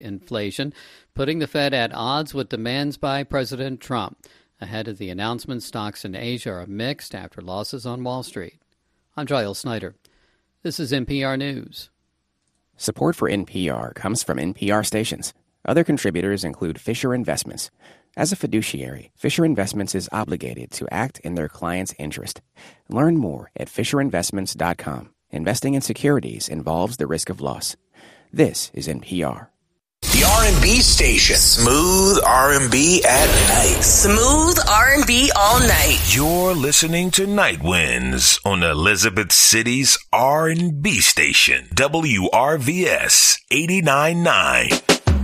inflation, putting the Fed at odds with demands by President Trump. Ahead of the announcement, stocks in Asia are mixed after losses on Wall Street. I'm Giles Snyder. This is NPR News. Support for NPR comes from NPR stations. Other contributors include Fisher Investments. As a fiduciary, Fisher Investments is obligated to act in their client's interest. Learn more at FisherInvestments.com. Investing in securities involves the risk of loss. This is NPR. The R&B station. Smooth R&B at night. Smooth R&B all night. You're listening to Night Winds on Elizabeth City's R&B station, WRVS 89.9.